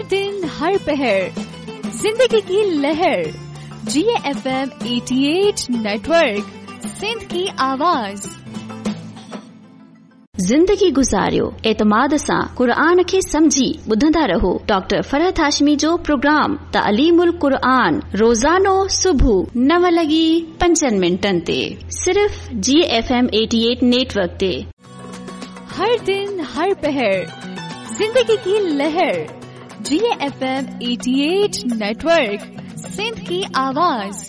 हर दिन हर पहर जिंदगी की लहर GFM 88 नेटवर्क सिंध की आवाज। जिंदगी गुज़ारियो एतमाद सां क़ुरान खे समझी ॿुधंदा रहो। डॉक्टर फरहत हाशमी जो प्रोग्राम तालीमुल क़ुरान रोज़ानो सुबुह 9:05 ते सिर्फ़ GFM 88 नेटवर्क ते। हर दिन हर पहर जिंदगी की लहर GFM 88 नेटवर्क सिंध की आवाज।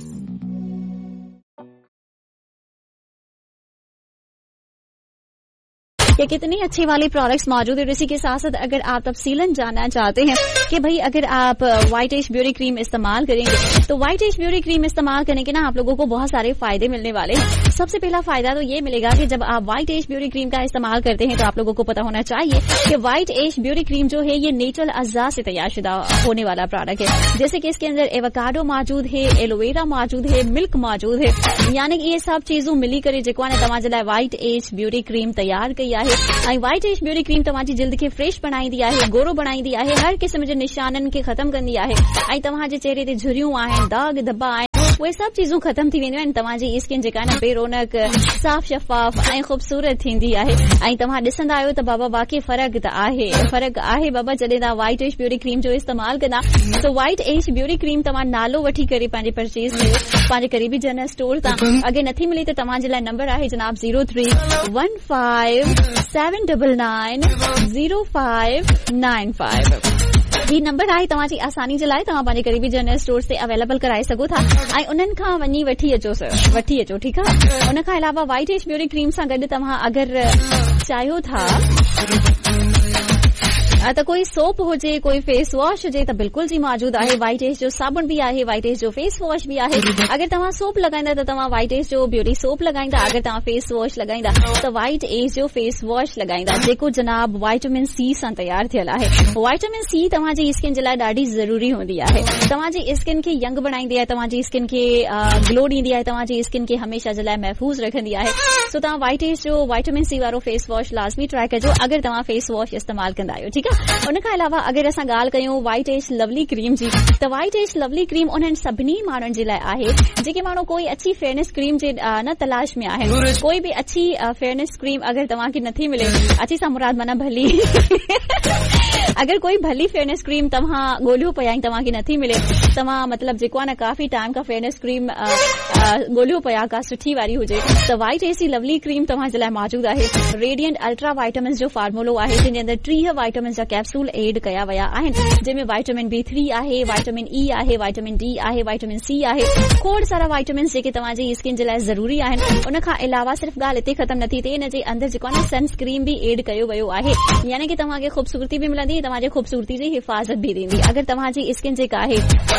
ये कितनी अच्छी वाली प्रोडक्ट्स मौजूद है। इसी के साथ साथ अगर आप तफसीलन जानना चाहते हैं कि भाई अगर आप व्हाइट एज ब्यूटी क्रीम इस्तेमाल करेंगे तो व्हाइट एज ब्यूटी क्रीम इस्तेमाल करने के ना आप लोगों को बहुत सारे फायदे मिलने वाले हैं। सबसे पहला फायदा तो ये मिलेगा कि जब आप व्हाइट एज ब्यूटी क्रीम का इस्तेमाल करते हैं तो आप लोगों को पता होना चाहिए कि व्हाइट एज ब्यूटी क्रीम जो है ये नेचुरल अज्जा से तैयार शुदा होने वाला प्रोडक्ट है। जैसे कि इसके अंदर एवोकाडो मौजूद है, एलोवेरा मौजूद है, मिल्क मौजूद है, यानी कि ये सब चीजों मिली करे जेको ने तव्हां जे लाइ व्हाइट एज ब्यूटी क्रीम तैयार कई आहे। व्हाइट एज ब्यूटी क्रीम तव्हांजी जिल्द खे फ्रेश बणाईंदी आहे, गोरो बणाईंदी आहे, हर क़िस्म जे निशाननि खे ख़तम कंदी आहे ऐं तव्हांजे चेहरे ते झुरियूं आहिनि, दाग धब्बा आहिनि, उहे सभु चीजूं ख़तम थी वेंदियूं आहिनि। तव्हांजी स्किन जेका न बेरोनक साफ़ शफ़ाफ़ ऐं ख़ूबसूरत थींदी आहे ऐं तव्हां ॾिसंदा आहियो त बाबा वाकई फ़र्क़ु त आहे, फ़र्क़ु आहे बाबा जॾहिं तव्हां व्हाइट एज ब्यूटी क्रीम जो इस्तेमाल कंदा। तो व्हाइट एज ब्यूटी क्रीम तव्हां नालो वठी करे पंहिंजे परचेज कयो पंहिंजे करीबी जनरल स्टोर तां। अगरि नथी मिले त तव्हांजे लाइ नंबर आहे जनाब 0315705995। ही नंबर आहे तव्हांजी आसानी जे लाइ, तव्हां पंहिंजे करीबी जनरल स्टोर से अवेलेबल कराए सघो था ऐं उन्हनि खां वञी वठी अचो ठीकु आहे। उन खां अलावा व्हाइट एज ब्यूटी क्रीम सां गॾु तव्हां अगरि चाहियो था त कोई सोप हुजे, कोई फेस वॉश हुजे त बिल्कुल जी मौजूद आहे। व्हाइट एज जो साबुण भी आहे, व्हाइट एज जो फेस वॉश भी आहे। अगर तव्हां सोप लगाईंदा त तव्हां व्हाइट एज जो ब्यूटी सोप लगाईंदा, अगर तव्हां फेस वॉश लगाईंदा त व्हाइट एज जो फेस वॉश लगाईंदा जेको जनाब वाइटामिन सी सां तैयार थियल आहे। वाइटामिन सी तव्हांजी स्किन जे लाइ ॾाढी ज़रूरी हूंदी आहे। तव्हांजी स्किन खे यंग बणाईंदी आहे, तव्हांजी स्किन खे ग्लो ॾींदी आहे, तव्हांजी स्किन खे हमेशा जे लाइ महफ़ूज़ रखंदी आहे। सो तव्हां व्हाइट एज जो वाइटामिन सी वारो फेस वॉश लाज़मी ट्राई कजो अगर तव्हां फेस वॉश इस्तेमाल कंदा आहियो, ठीकु आहे। उन खां अलावा अगर असां ॻाल्हि कयूं व्हाइट एज लवली क्रीम जी त व्हाइट एज लवली क्रीम उन्हनि सभिनी माण्हुनि जे लाइ आहे जेके माण्हू कोई अच्छी फेयरनेस क्रीम जे न तलाश में आहिनि। कोई भी अच्छी फेयरनेस क्रीम अगर तव्हांखे नथी मिले, अच्छी सां मुराद माना भली अगर कोई भली फेयरनेस क्रीम तव्हां ॻोल्हियो पिया ऐं तव्हांखे नथी मिले, तव्हां मतलब जेको आहे न काफ़ी टाइम खां फेयरनेस क्रीम ॻोल्हियो पिया का सुठी वारी हुजे त व्हाइट एज लवली क्रीम तव्हां जे लाइ मौजूद आहे। रेडियंट अल्ट्रा वाइटामिन जो फार्मूलो आहे जंहिंजे अंदर 30 वाइटामिन जा कैप्सूल एड कया विया आहिनि, जंहिंमें वाइटामिन B3 आहे, वाइटामिन ई आहे, वाइटामिन डी आहे, वाइटामिन सी आहे, खोड़ सारा वाइटामिन जेके तव्हांजी स्किन जे लाइ ज़रूरी आहिनि। उन खां अलावा सिर्फ़ ॻाल्हि हिते ख़तम नथी थिए, इन जे अंदर जेको आहे न सनस्क्रीन भी एड कयो वियो आहे, यानी कि तव्हांखे ख़ूबसूरती भी मिलंदी, तव्हांजे ख़ूबसूरती जी हिफ़ाज़त भी थींदी। अगर तव्हांजी स्किन जेका आहे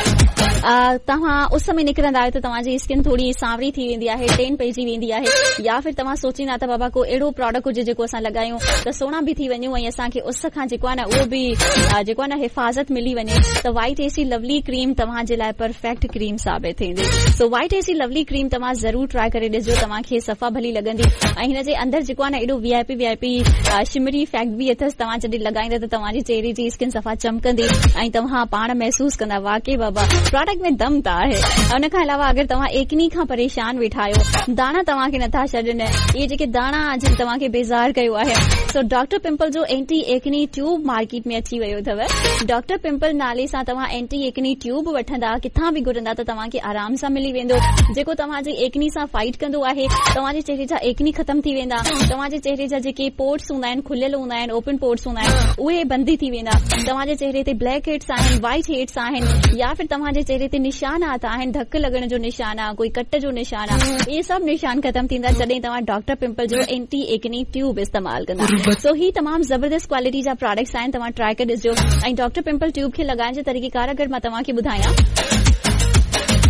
तव्हां उस में निकिरंदा आहियो त तव्हांजी स्किन थोड़ी सांवरी थी वेंदी आहे, टेन पइजी वेंदी आहे, या फिर तव्हां सोचींदा त बाबा को अहिड़ो प्रोडक्ट हुजे जेको असां लॻायूं त सोना भी थी वञूं ऐं असांखे उस खां जेको आहे न उहो भी जेको आहे न हिफ़ाज़त मिली वञे त व्हाइट एज लवली क्रीम तव्हां जे लाइ परफेक्ट क्रीम साबित थींदी। सो व्हाइट एज लवली क्रीम तव्हां ज़रूर ट्राई करे ॾिसजो, तव्हांखे सफ़ा भली लॻंदी ऐं हिन जे अंदर जेको आहे न एॾो VIP शिमरी इफेक्ट भी अथसि। तव्हां जॾहिं लॻाईंदा त तव्हांजी चेहरे जी स्किन सफ़ा चमकंदी ऐं तव्हां पाण महसूस कंदा वाकई बाबा प्रोडक्ट में दम त आहे। उन खां अलावा अगर तव्हां एकनी खां परेशान वेठा आहियो, दाणा तव्हांखे नथा छॾनि, इहे जेके दाणा जिन तव्हांखे बेज़ार कयो आहे, सो डॉक्टर पिंपल जो एंटी एकनी ट्यूब मार्केट में अची वियो अथव। डॉक्टर पिंपल नाले सां तव्हां एंटी एकनी ट्यूब वठंदा, किथां भी घुरंदा त तव्हांखे आराम सां मिली वेंदो, जेको तव्हांजी एकनी सां फाइट कंदो आहे। तव्हांजे चेहरे जा एकनी ख़तम थी वेंदा, तव्हांजे चेहरे जा जेके पोर्ट्स हूंदा आहिनि, खुलियल हूंदा आहिनि, ओपन पोर्ट्स हूंदा आहिनि, उहे बंदि थी वेंदा। तव्हांजे चेहरे ते ब्लैक हेड्स आहिनि, व्हाइट हेड्स आहिनि, या फिर तव्हांजे चेहरे ते निशानात आहिनि, धक लॻण जो निशान आहे, कोई कट जो निशान आहे, इहे सभु निशान ख़तम थींदा जॾहिं तव्हां डॉक्टर पिंपल जो एंटी एकनी ट्यूब इस्तेमाल कंदा। सो ही तमामु ज़बरदस्त क्वालिटी जा प्रोडक्ट्स आहिनि, तव्हां ट्राई करे ॾिसजो। ऐं डॉक्टर पिंपल ट्यूब खे लॻाइण जो तरीक़ेकार अगरि मां तव्हांखे ॿुधायां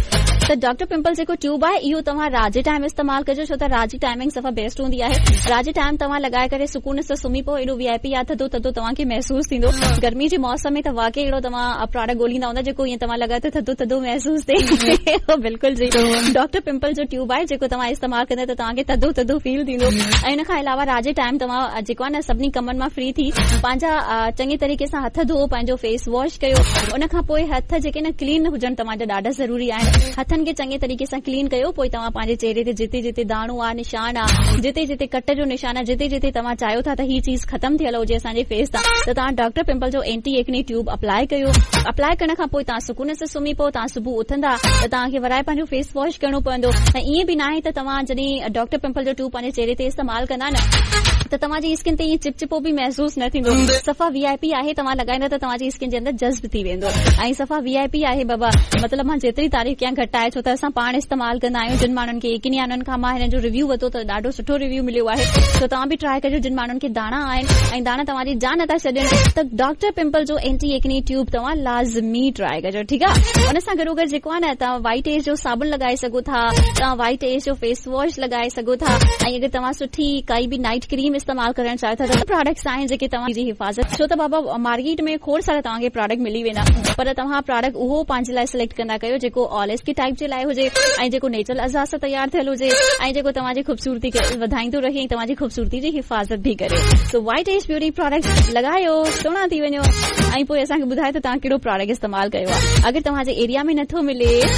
त डॉक्टर पिंपल जेको ट्यूब आहे इहो तव्हां रात जे टाइम इस्तेमाल कजो, छो त रात जी टाइमिंग सफ़ा बेस्ट हूंदी आहे। रात जे टाइम तव्हां लॻाए करे सुकून सां सुम्ही पओ, एॾो VIP आहे थधो थधो तव्हांखे महसूस थींदो। गर्मी जे मौसम में त वाकई अहिड़ो तव्हां प्रोडक्ट ॻोल्हींदा हूंदा जेको ईअं तव्हां लॻाए त थधो थधो महसूस थिए। बिल्कुल जी, डॉक्टर पिंपल जो ट्यूब आहे जेको तव्हां इस्तेमाल कंदा त तव्हांखे थधो थधो फील थींदो। ऐं इन खां अलावा रात जे टाइम तव्हां जेको आहे न सभिनी कमनि मां फ्री थी पंहिंजा चङे तरीक़े सां हथ धो, पंहिंजो फेस वॉश कयो। उन खां पोइ हथ जेके न क्लीन हुजण तव्हांजा ॾाढा ज़रूरी आहिनि। हथनि खे चङे तरीक़े सां क्लीन कयो, पोइ तव्हां पंहिंजे चेहरे ते जिते जिते दाणो आहे, निशान आहे, जिते जिते कट जो निशान आहे, जिते जिते तव्हां चाहियो था त ही चीज ख़तम थियल हुजे असांजे फेस तां, त तव्हां डॉक्टर पिंपल जो एंटी एक्ने ट्यूब अप्लाई कयो। अप्लाई करण खां पोइ तव्हां सुकून सां सुम्ही पओ। तव्हां सुबुह उथंदा त तव्हांखे वराए पंहिंजो फेस वॉश करणो पवंदो। ऐं ईअं बि न आहे त तव्हां जॾहिं डॉक्टर पिंपल जो ट्यूब पंहिंजे चेहरे ते इस्तेमाल कंदा न त तव्हांजी स्किन ते ईअं चिपचिपो बि महसूस न थींदो। सफ़ा VIP आहे, तव्हां लॻाईंदा त तव्हांजी स्किन जे अंदर जज़्ब थी वेंदो। ऐं सफ़ा VIP आहे बाबा, मतिलबु मां जेतिरी तारीफ़ कयां घटि आहे, छो त असां पाण इस्तेमाल कंदा आहियूं। जिन माण्हुनि खे एक्ने आहे उन्हनि खां मां हिन जो रिव्यू वरितो त ॾाढो सुठो रिव्यू मिलियो आहे। तो तव्हां बि ट्राई कजो। जिन माण्हुनि खे दाणा आहिनि ऐं दाणा तव्हांजी जान नथा छॾनि त डॉक्टर पिंपल जो एंटी एक्ने ट्यूब तव्हां लाज़मी ट्राई कजो, ठीकु आहे। उन सां गॾोगॾु जेको आहे न तव्हां वाइट एज जो साबुण लॻाए सघो था, तव्हां वाइट एज जो फेस वॉश लॻाए सघो था। ऐं अगरि तव्हां सुठी काई बि नाइट क्रीम इस्तेमाल करणु चाहियो था त प्रोडक्ट्स आहिनि जेके तव्हांजी हिफ़ाज़त, छो त बाबा मार्केट में खोड़ सारा तव्हांखे प्रोडक्ट मिली वेंदा, पर तव्हां प्रोडक्ट उहो पंहिंजे लाइ सिलेक्ट कंदा कयो जेको ऑल स्किन टाइप जे लाइ हुजे ऐं जेको नेचुरल अज़ा सां तयारु थियल हुजे ऐं जेको तव्हांजी ख़ूबसूरती खे वधाईंदो रहे ऐं तव्हांजी ख़ूबसूरती जी हिफ़ाज़त बि करे। So white age beauty products लॻायो, सुहिणा थी वञो ऐं पोइ असांखे ॿुधायो त तव्हां कहिड़ो प्रोडक्ट इस्तेमाल कयो आहे। अगरि तव्हांजे एरिया में नथो मिले